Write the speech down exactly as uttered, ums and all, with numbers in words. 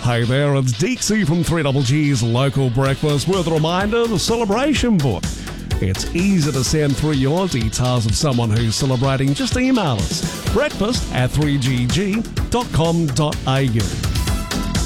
Hey there, it's Dixie from three G's Local Breakfast with a reminder, the celebration book. It's easy to send through your details of someone who's celebrating. Just email us, breakfast at three g g dot com dot a u.